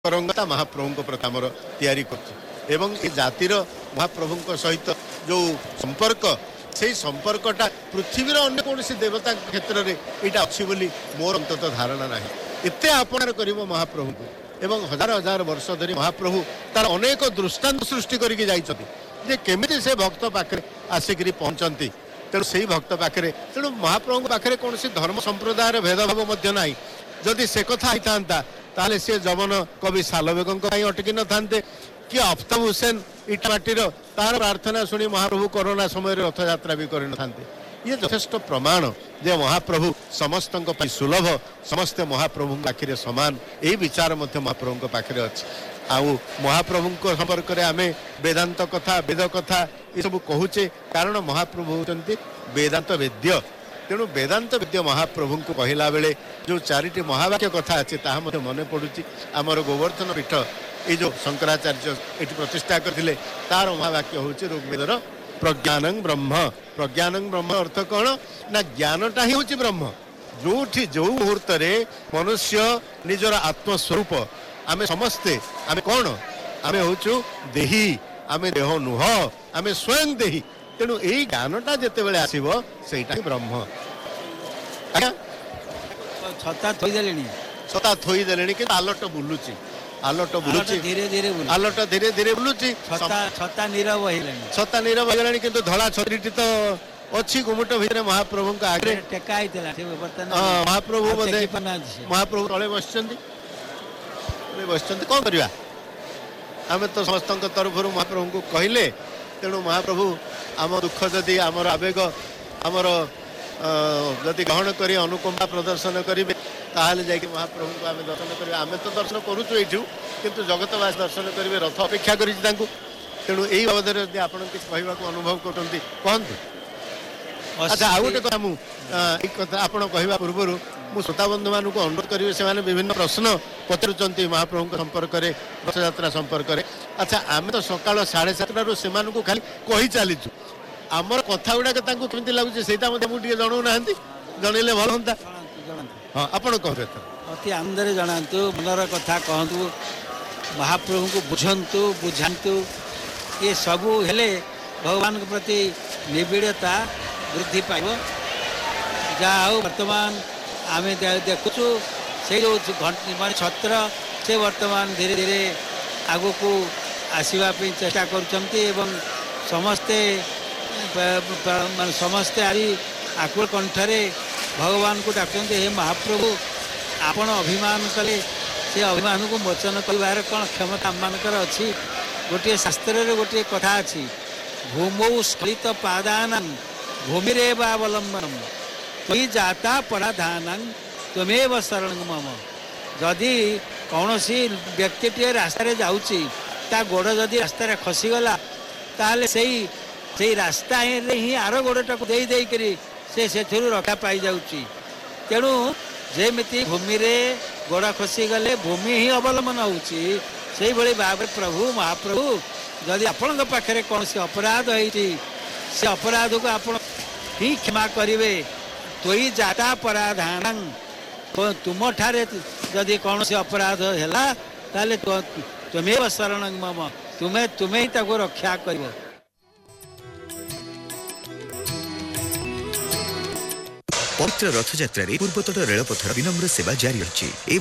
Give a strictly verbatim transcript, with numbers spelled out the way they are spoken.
तरंगता महाप्रभु प्रति आमर तैयारी कर जातिर महाप्रभु सहित जो संपर्क से संपर्कटा पृथ्वीर अन्य कौन देवता क्षेत्र में यहाँ अच्छी बोली मोर अंतत धारणा ना एत आपणार कर महाप्रभु को एवं हजार हजार वर्ष धरी महाप्रभु तार अनेक दृष्टांत सृष्टि करके जाइछथि केमिति से भक्त पाखे आसिक पहुँचती तेणु से भक्त पाखे तेणु महाप्रभु पाखे कौन धर्म संप्रदायर भेदभाव ना जदि से कथा होता ताले से जवन कवि सालवेगों अटकी न था कि अफ्ताब हुसैन इटामाटीर तार प्रार्थना शुणी महाप्रभु कोरोना समय रथ यात्रा भी कर ये यथेष्ट प्रमाण जे महाप्रभु समस्त सुलभ समस्ते महाप्रभु पाखे सामान यही विचार महाप्रभु पाखे अच्छे आउ महाप्रभु संपर्क में आम वेदांत कथा वेद कथा ये सब कहूचे कारण महाप्रभु होती वेदांत वेद्य तेणु वेदांत विद्या महाप्रभु को कहला बेले जो चारिटी महावाक्य कथा अच्छे ताहा मते मने पड़ुची आमर गोवर्धन पीठ ये जो शंकराचार्य ये प्रतिष्ठा करथिले तार महावाक्य होची ऋग्वेदर प्रज्ञानं ब्रह्म प्रज्ञानं ब्रह्म अर्थ कौन ना ज्ञानटा ही होची ब्रह्म जोठी जो मुहूर्त मनुष्य निजर आत्मस्वरूप आमे समस्ते आमे कौन आमे होचु देही आमे देह नुह आमे स्वयं देही तेणु यही ज्ञानटा जिते बड़े आसो से ब्रह्म छता थोईदे छता थोईदे कि आलट बुलूची आलट बुलूची धीरे धीरे आलट धीरे धीरे बुलूची छता नीरव छता नीरव हो कि धला छतरीटी तो अच्छी गुमुट भितर महाप्रभु आगे टेका महाप्रभु बोधे महाप्रभु तले बस बस कौन करवा आम तो समस्त तरफ महाप्रभु को कहले तेणु महाप्रभु आम दुख जदि आमर आवेग आमर जदि ग्रहण कर अनुकंपा प्रदर्शन करेंगे ताहले जाके महाप्रभु को आम दर्शन करें आम तो दर्शन करुचु यू किंतु जगतवासी दर्शन करेंगे रथ अपेक्षा कर तेणु यही बाबद आप कहवा अनुभव करते कहतु अच्छा आउ गोटे कथा मुझे आप कहवा पूर्व मु श्रोताबंधु मानक अनुरोध करेंगे से विभिन्न प्रश्न पचारुंच महाप्रभु संपर्क में रथयात्रा संपर्क में अच्छा आम तो सका साढ़े सातटू से खाली कही चलीचु आमर कथा गुड़ाक कमी लगुच से मुझे जनाऊ ना जनइले भल हाँ हाँ आप अति आनंद जनातु मनर कथा कहतु महाप्रभु को बुझंतु बुझातु ये सबू हेले भगवान के प्रति निबिड़ता वृद्धि पाइब जहाँ वर्तमान आम देखुचु से जो मान छत्र से वर्तमान धीरे धीरे आगो को आसवाई चेष्टा कर समस्ते समस्ते आरी आकुल कंठरे भगवान को डाकते हे महाप्रभु आपण अभिमान कले से अभिमान को मोचन कर कौन क्षमता आम मानकर अच्छी गोटे शास्त्र गोटे कथा अच्छी भूमौ स्खलित पादान भूमिरेवावलंबनम तई जाता पराधान तमेव शरण मम जदि कौन सी व्यक्ति रास्तार जाऊँगी ता गोड़ जदि रास्तार खसीगला ताले सही से रास्ता ही आर गोड़टा को दे दे करी से से रक्षा पाई जाऊँगी तेणु जेमिति भूमि रे गोड़ खसीगले भूमि ही अवलंबन होची से भली भाव प्रभु महाप्रभु जदि आपण पाखे कौन सी अपराध होती से अपराध को आप ही क्षमा करेंगे तोई जाता पराधान तो तुम ठारे जदि कौन से अपराध है ताले तो तुम्हें शरण मम तुम्हें तुम्हें ही रक्षा कर पवित्र रथयात्रा पूर्वतट रेलपथर विनम्र सेवा जारी रही।